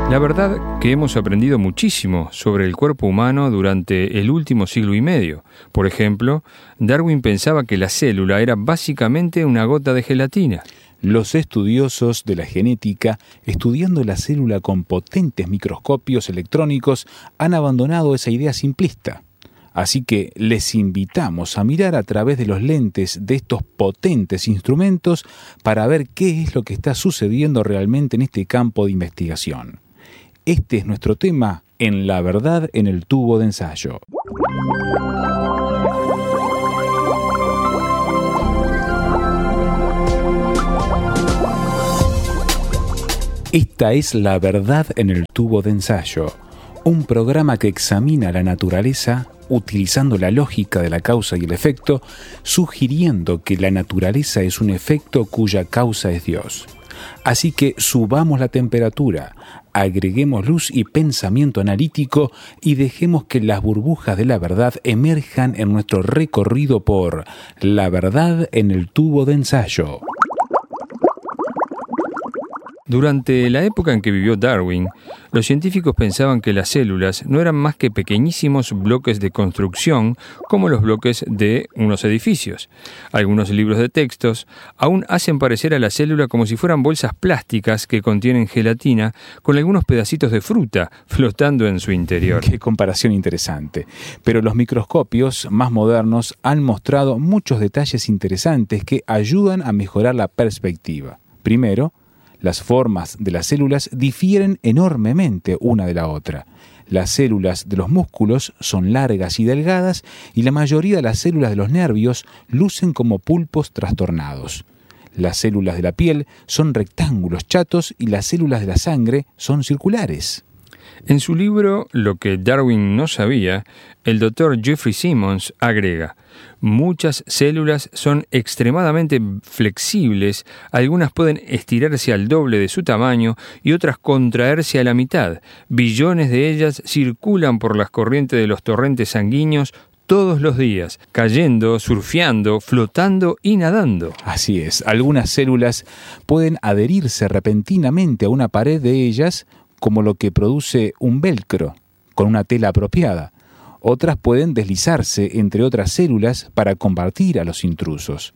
La verdad que hemos aprendido muchísimo sobre el cuerpo humano durante el último siglo y medio. Por ejemplo, Darwin pensaba que la célula era básicamente una gota de gelatina. Los estudiosos de la genética, estudiando la célula con potentes microscopios electrónicos, han abandonado esa idea simplista. Así que les invitamos a mirar a través de los lentes de estos potentes instrumentos para ver qué es lo que está sucediendo realmente en este campo de investigación. Este es nuestro tema en La Verdad en el Tubo de Ensayo. Esta es La Verdad en el Tubo de Ensayo, un programa que examina la naturaleza utilizando la lógica de la causa y el efecto, sugiriendo que la naturaleza es un efecto cuya causa es Dios. Así que subamos la temperatura, agreguemos luz y pensamiento analítico y dejemos que las burbujas de la verdad emerjan en nuestro recorrido por La Verdad en el Tubo de Ensayo. Durante la época en que vivió Darwin, los científicos pensaban que las células no eran más que pequeñísimos bloques de construcción como los bloques de unos edificios. Algunos libros de textos aún hacen parecer a la célula como si fueran bolsas plásticas que contienen gelatina con algunos pedacitos de fruta flotando en su interior. Qué comparación interesante. Pero los microscopios más modernos han mostrado muchos detalles interesantes que ayudan a mejorar la perspectiva. Primero, las formas de las células difieren enormemente una de la otra. Las células de los músculos son largas y delgadas y la mayoría de las células de los nervios lucen como pulpos trastornados. Las células de la piel son rectángulos chatos y las células de la sangre son circulares. En su libro Lo que Darwin no sabía, el Dr. Jeffrey Simmons agrega: muchas células son extremadamente flexibles, algunas pueden estirarse al doble de su tamaño y otras contraerse a la mitad. Billones de ellas circulan por las corrientes de los torrentes sanguíneos todos los días, cayendo, surfeando, flotando y nadando. Así es, algunas células pueden adherirse repentinamente a una pared de ellas, como lo que produce un velcro, con una tela apropiada. Otras pueden deslizarse entre otras células para combatir a los intrusos.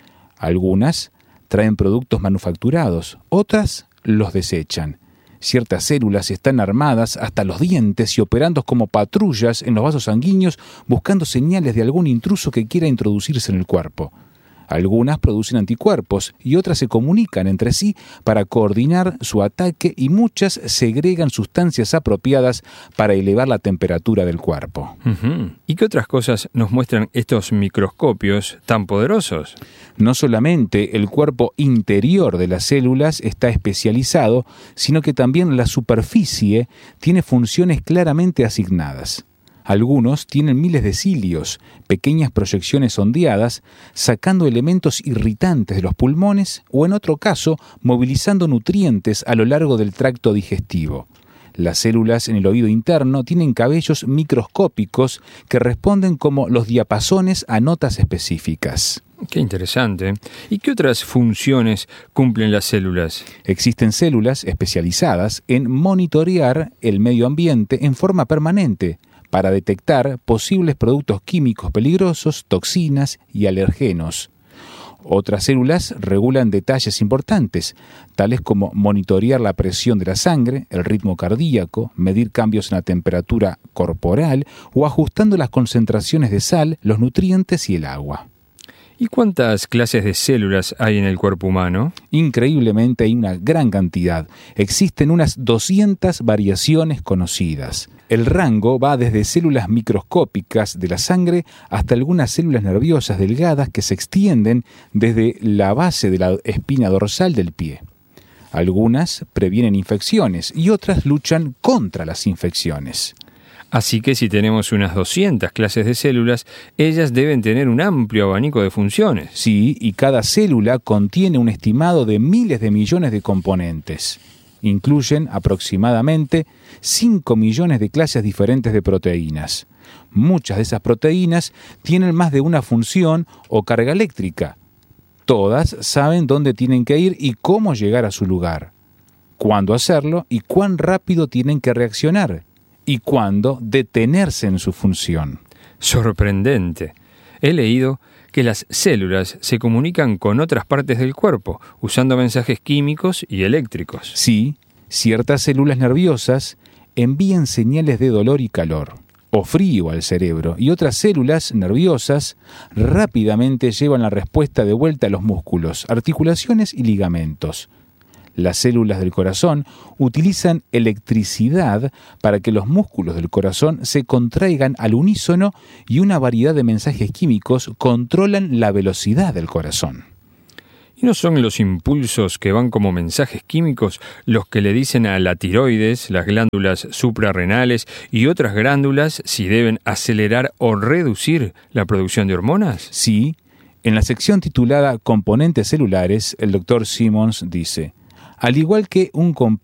Algunas traen productos manufacturados, otras los desechan. Ciertas células están armadas hasta los dientes y operando como patrullas en los vasos sanguíneos, buscando señales de algún intruso que quiera introducirse en el cuerpo. Algunas producen anticuerpos y otras se comunican entre sí para coordinar su ataque y muchas segregan sustancias apropiadas para elevar la temperatura del cuerpo. ¿Y qué otras cosas nos muestran estos microscopios tan poderosos? No solamente el cuerpo interior de las células está especializado, sino que también la superficie tiene funciones claramente asignadas. Algunos tienen miles de cilios, pequeñas proyecciones ondeadas, sacando elementos irritantes de los pulmones o, en otro caso, movilizando nutrientes a lo largo del tracto digestivo. Las células en el oído interno tienen cabellos microscópicos que responden como los diapasones a notas específicas. Qué interesante. ¿Y qué otras funciones cumplen las células? Existen células especializadas en monitorear el medio ambiente en forma permanente, para detectar posibles productos químicos peligrosos, toxinas y alergenos. Otras células regulan detalles importantes, tales como monitorear la presión de la sangre, el ritmo cardíaco, medir cambios en la temperatura corporal o ajustando las concentraciones de sal, los nutrientes y el agua. ¿Y cuántas clases de células hay en el cuerpo humano? Increíblemente hay una gran cantidad. Existen unas 200 variaciones conocidas. El rango va desde células microscópicas de la sangre hasta algunas células nerviosas delgadas que se extienden desde la base de la espina dorsal del pie. Algunas previenen infecciones y otras luchan contra las infecciones. Así que si tenemos unas 200 clases de células, ellas deben tener un amplio abanico de funciones. Sí, y cada célula contiene un estimado de miles de millones de componentes. Incluyen aproximadamente 5 millones de clases diferentes de proteínas. Muchas de esas proteínas tienen más de una función o carga eléctrica. Todas saben dónde tienen que ir y cómo llegar a su lugar. cuándo hacerlo y cuán rápido tienen que reaccionar, y cuándo detenerse en su función. Sorprendente. He leído que las células se comunican con otras partes del cuerpo, usando mensajes químicos y eléctricos. Sí, ciertas células nerviosas envían señales de dolor y calor, o frío al cerebro, y otras células nerviosas rápidamente llevan la respuesta de vuelta a los músculos, articulaciones y ligamentos. Las células del corazón utilizan electricidad para que los músculos del corazón se contraigan al unísono y una variedad de mensajes químicos controlan la velocidad del corazón. ¿Y no son los impulsos que van como mensajes químicos los que le dicen a la tiroides, las glándulas suprarrenales y otras glándulas si deben acelerar o reducir la producción de hormonas? Sí, en la sección titulada Componentes celulares, el Dr. Simmons dice: al igual que un